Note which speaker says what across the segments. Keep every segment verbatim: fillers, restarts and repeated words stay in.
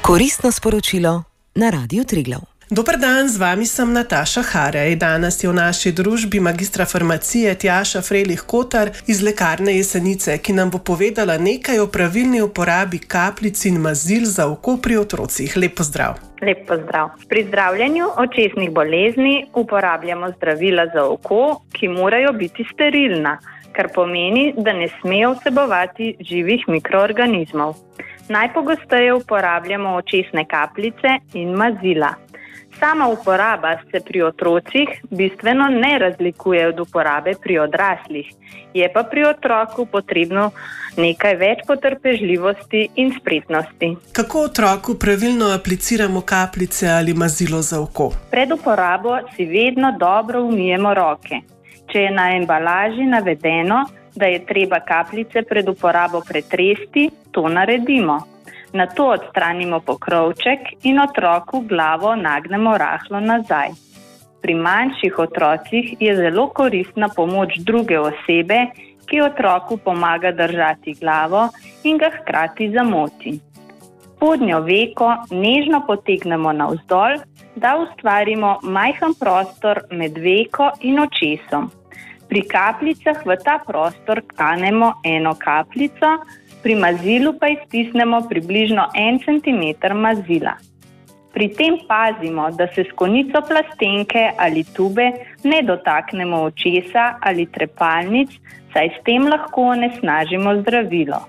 Speaker 1: Koristno sporočilo na Radiu Triglav.
Speaker 2: Dober dan, z vami sem Nataša Harej. Danes je v naši družbi magistra farmacije Tjaša Frelih-Kotar iz lekarne Jesenice, ki nam bo povedala nekaj o pravilni uporabi kapljic in mazil za oko pri otrocih. Lep pozdrav.
Speaker 3: Lep pozdrav. Pri zdravljenju očesnih bolezni uporabljamo zdravila za oko, ki morajo biti sterilna, kar pomeni, da ne smejo vsebovati živih mikroorganizmov. Najpogosteje uporabljamo očesne kapljice in mazila. Sama uporaba se pri otrocih bistveno ne razlikuje od uporabe pri odraslih, je pa pri otroku potrebno nekaj več potrpežljivosti in spretnosti.
Speaker 2: Kako otroku pravilno apliciramo kapljice ali mazilo za oko?
Speaker 3: Pred uporabo si vedno dobro umijemo roke. Če je na embalaži navedeno, da je treba kapljice pred uporabo pretresti, to naredimo. Nato odstranimo pokrovček in otroku glavo nagnemo rahlo nazaj. Pri manjših otrocih je zelo koristna pomoč druge osebe, ki otroku pomaga držati glavo in ga hkrati zamoti. Spodnjo veko nežno potegnemo navzdol, da ustvarimo majhen prostor med veko in očesom. Pri kapljicah v ta prostor kanemo eno kapljico, pri mazilu pa iztisnemo približno en centimeter mazila. Pri tem pazimo, da se s konico plastenke ali tube ne dotaknemo očesa ali trepalnic, saj s tem lahko onesnažimo zdravilo.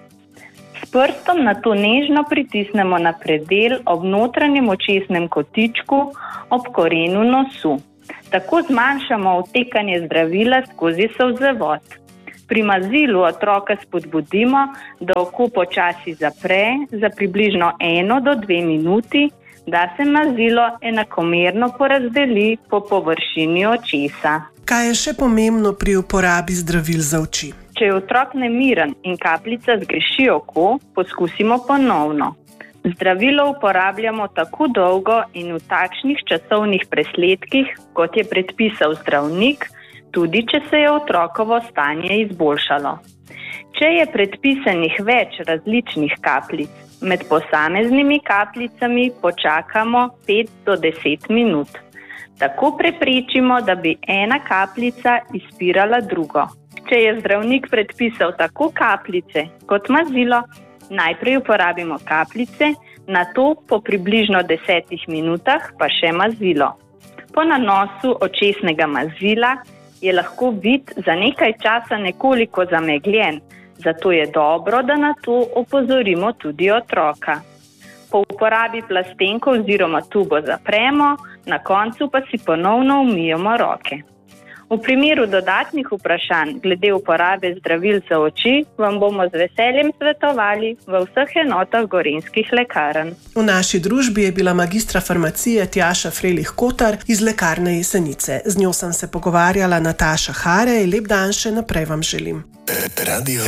Speaker 3: S prstom nato nežno pritisnemo na predel ob notranjem očesnem kotičku ob korenu nosu. Tako zmanjšamo odtekanje zdravila skozi solzevod. Pri mazilu otroka spodbudimo, da oko počasi zapre za približno eno do dve minuti, da se mazilo enakomerno porazdeli po površini očesa.
Speaker 2: Kaj je še pomembno pri uporabi zdravil za oči?
Speaker 3: Če je otrok nemiren in kapljica zgreši oko, poskusimo ponovno. Zdravilo uporabljamo tako dolgo in v takšnih časovnih presledkih, kot je predpisal zdravnik, tudi če se je otrokovo stanje izboljšalo. Če je predpisanih več različnih kapljic, med posameznimi kapljicami počakamo pet do deset minut. Tako preprečimo, da bi ena kapljica izpirala drugo. Če je zdravnik predpisal tako kapljice kot mazilo, najprej uporabimo kapljice, nato po približno desetih minutah pa še mazilo. Po nanosu očesnega mazila je lahko vid za nekaj časa nekoliko zamegljen, zato je dobro, da na to opozorimo tudi otroka. Po uporabi plastenko oziroma tubo zapremo, na koncu pa si ponovno umijemo roke. V primeru dodatnih vprašanj glede uporabe zdravil za oči vam bomo z veseljem svetovali v vseh enotah gorenjskih lekarn.
Speaker 2: V naši družbi je bila magistra farmacije Tjaša Frelih-Kotar iz lekarne Jesenice. Z njo sem se pogovarjala Nataša Harej. Lep dan še naprej vam želim. Radio